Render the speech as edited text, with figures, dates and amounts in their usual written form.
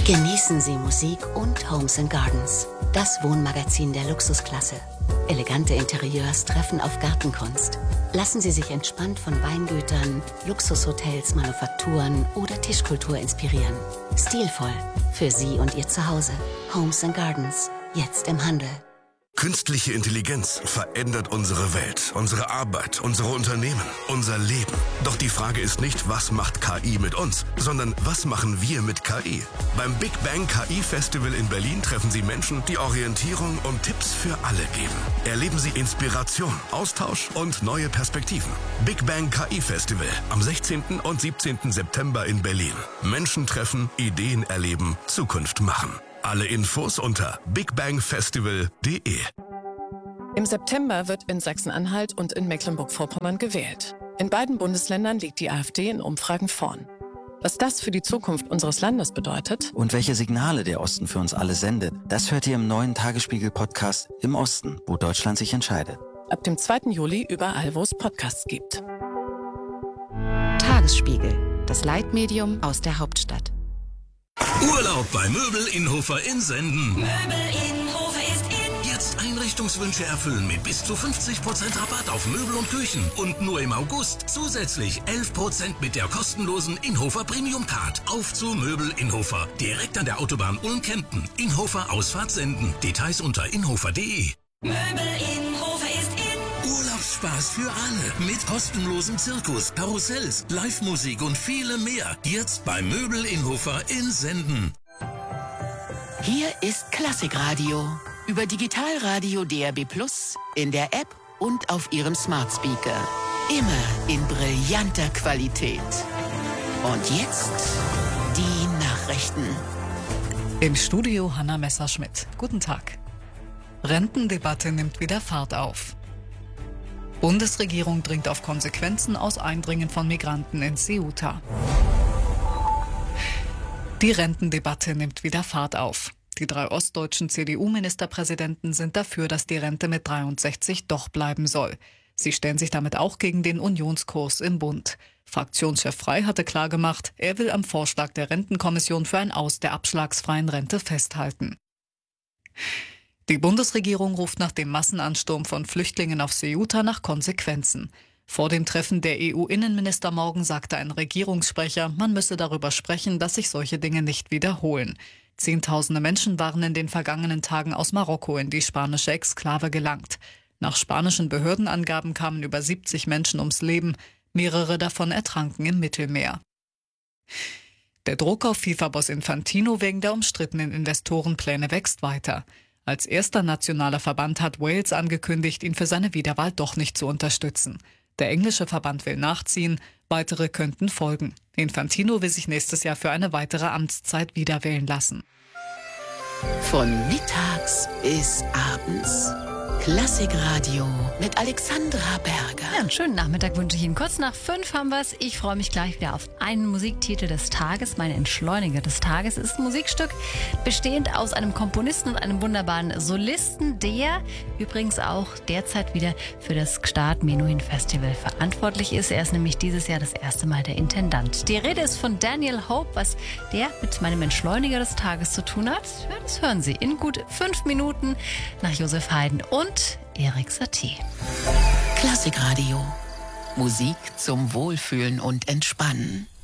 Genießen Sie Musik und Homes & Gardens, das Wohnmagazin der Luxusklasse. Elegante Interieurs treffen auf Gartenkunst. Lassen Sie sich entspannt von Weingütern, Luxushotels, Manufakturen oder Tischkultur inspirieren. Stilvoll für Sie und Ihr Zuhause. Homes & Gardens, jetzt im Handel. Künstliche Intelligenz verändert unsere Welt, unsere Arbeit, unsere Unternehmen, unser Leben. Doch die Frage ist nicht, was macht KI mit uns, sondern was machen wir mit KI? Beim Big Bang KI Festival in Berlin treffen Sie Menschen, die Orientierung und Tipps für alle geben. Erleben Sie Inspiration, Austausch und neue Perspektiven. Big Bang KI Festival am 16. und 17. September in Berlin. Menschen treffen, Ideen erleben, Zukunft machen. Alle Infos unter bigbangfestival.de. Im September wird in Sachsen-Anhalt und in Mecklenburg-Vorpommern gewählt. In beiden Bundesländern liegt die AfD in Umfragen vorn. Was das für die Zukunft unseres Landes bedeutet und welche Signale der Osten für uns alle sendet, das hört ihr im neuen Tagesspiegel-Podcast Im Osten, wo Deutschland sich entscheidet. Ab dem 2. Juli überall, wo es Podcasts gibt. Tagesspiegel, das Leitmedium aus der Hauptstadt. Urlaub bei Möbel Innhofer in Senden. Möbel Innhofer ist in. Jetzt Einrichtungswünsche erfüllen mit bis zu 50% Rabatt auf Möbel und Küchen. Und nur im August zusätzlich 11% mit der kostenlosen Innhofer Premium Card. Auf zu Möbel Innhofer. Direkt an der Autobahn Ulm-Kempten. Innhofer Ausfahrt Senden. Details unter innhofer.de. Möbel Innhofer ist in. Urlaubsspaß für alle. Mit kostenlosem Zirkus, Karussells, Live-Musik und viele mehr. Jetzt bei Möbel Innhofer in Senden. Hier ist Klassikradio. Über Digitalradio DAB+, in der App und auf Ihrem Smart Speaker. Immer in brillanter Qualität. Und jetzt die Nachrichten. Im Studio Hanna Messerschmidt. Guten Tag. Rentendebatte nimmt wieder Fahrt auf. Bundesregierung dringt auf Konsequenzen aus Eindringen von Migranten in Ceuta. Die Rentendebatte nimmt wieder Fahrt auf. Die 3 ostdeutschen CDU-Ministerpräsidenten sind dafür, dass die Rente mit 63 doch bleiben soll. Sie stellen sich damit auch gegen den Unionskurs im Bund. Fraktionschef Frey hatte klargemacht, er will am Vorschlag der Rentenkommission für ein Aus der abschlagsfreien Rente festhalten. Die Bundesregierung ruft nach dem Massenansturm von Flüchtlingen auf Ceuta nach Konsequenzen. Vor dem Treffen der EU-Innenminister morgen sagte ein Regierungssprecher, man müsse darüber sprechen, dass sich solche Dinge nicht wiederholen. Zehntausende Menschen waren in den vergangenen Tagen aus Marokko in die spanische Exklave gelangt. Nach spanischen Behördenangaben kamen über 70 Menschen ums Leben, mehrere davon ertranken im Mittelmeer. Der Druck auf FIFA-Boss Infantino wegen der umstrittenen Investorenpläne wächst weiter. Als erster nationaler Verband hat Wales angekündigt, ihn für seine Wiederwahl doch nicht zu unterstützen. Der englische Verband will nachziehen, weitere könnten folgen. Infantino will sich nächstes Jahr für eine weitere Amtszeit wiederwählen lassen. Von mittags bis abends. Klassikradio mit Alexandra Berger. Ja, einen schönen Nachmittag wünsche ich Ihnen. Kurz nach 5 haben wir es. Ich freue mich gleich wieder auf einen Musiktitel des Tages. Mein Entschleuniger des Tages ist ein Musikstück, bestehend aus einem Komponisten und einem wunderbaren Solisten, der übrigens auch derzeit wieder für das Gstaad Menuhin Festival verantwortlich ist. Er ist nämlich dieses Jahr das erste Mal der Intendant. Die Rede ist von Daniel Hope. Was der mit meinem Entschleuniger des Tages zu tun hat, ja, das hören Sie in gut 5 Minuten nach Josef Haydn und Erik Satie. Klassikradio. Musik zum Wohlfühlen und Entspannen.